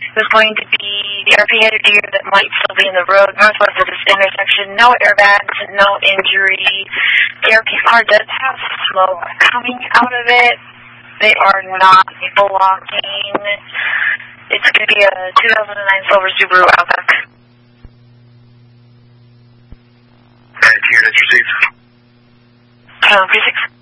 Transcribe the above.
There's going to be the RP-headed deer that might still be in the road northwest of this intersection. No airbags, no injury. The RP car does have smoke coming out of it. They are not blocking. It's going to be a 2009 Silver Subaru Outback. Alright, unit received. Precinct